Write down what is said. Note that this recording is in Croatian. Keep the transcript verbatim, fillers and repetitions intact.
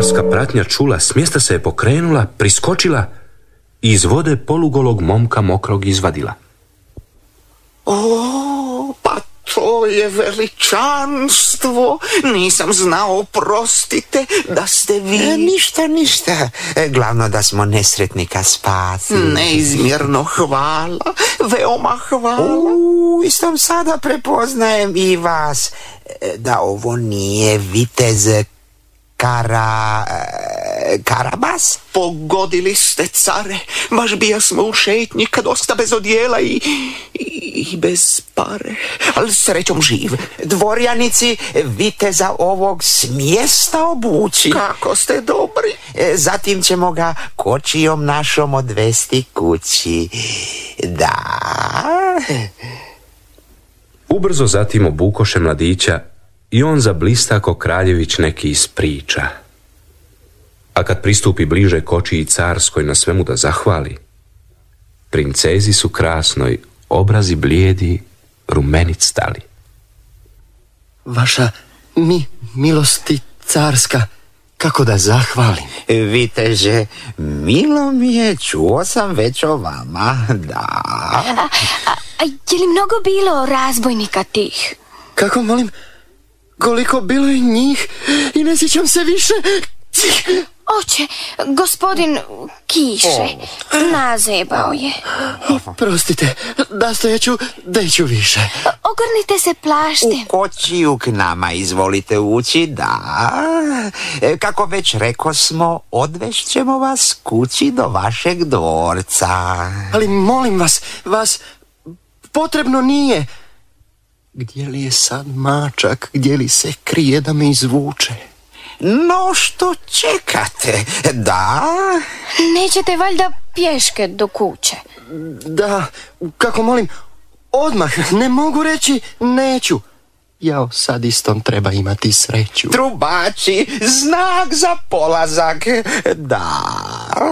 carska pratnja čula, s mjesta se je pokrenula, priskočila i iz vode polugolog momka mokrog izvadila. O, pa to je veličanstvo. Nisam znao, oprostite, da ste vi... E, ništa, ništa. E, glavno da smo nesretnika spasili. Neizmjerno hvala, veoma hvala. U, istom sada prepoznajem i vas. E, da ovo nije vitez Kara... Karabas? Pogodili ste, care. Baš bija smo u šetnji kad osta bez odjela i, i, i bez pare. Ali srećom živ. Dvorjanici, viteza ovog smjesta obući. Kako ste dobri. E, zatim ćemo ga kočijom našom odvesti kući. Da. Ubrzo zatim obukoše mladića i on zablista ko kraljević neki iz priča. A kad pristupi bliže kočiji carskoj na svemu da zahvali, princezi su krasnoj, obrazi blijedi, rumenit stali. Vaša mi, milosti carska, kako da zahvalim? Viteže, milo mi je, čuo sam već o vama, da. A, a, a je li mnogo bilo razbojnika tih? Kako, molim, koliko bilo je njih i ne sjećam se više. Oče, gospodin Kiše, nazebao je. Prostite, nastojaću, deću više. Ogrnite se plaštem. U kočiju k nama izvolite ući, da. E, kako već reko smo, odvešćemo vas kući do vašeg dvorca. Ali molim vas, vas potrebno nije. Gdje li je sad mačak, gdje li se krije da me izvuče? No, što čekate, da? Nećete valjda pješke do kuće? Da, kako molim, odmah, ne mogu reći neću. Jao, sad istom treba imati sreću. Trubači, znak za polazak, da.